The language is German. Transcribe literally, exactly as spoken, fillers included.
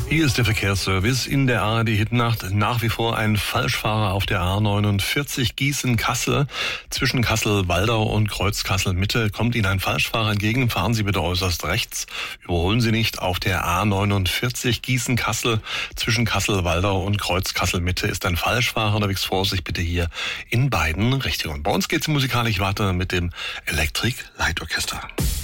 Hier ist der Verkehrsservice in der A R D-Hitnacht. Nach wie vor ein Falschfahrer auf der A neunundvierzig Gießen-Kassel. Zwischen Kassel-Waldau und Kreuz-Kassel-Mitte kommt Ihnen ein Falschfahrer entgegen. Fahren Sie bitte äußerst rechts. Überholen Sie nicht. Auf der A neunundvierzig Gießen-Kassel zwischen Kassel-Waldau und Kreuz-Kassel-Mitte ist ein Falschfahrer unterwegs. Vorsicht bitte hier in beiden Richtungen. Bei uns geht's musikalisch weiter mit dem Electric Light Orchestra.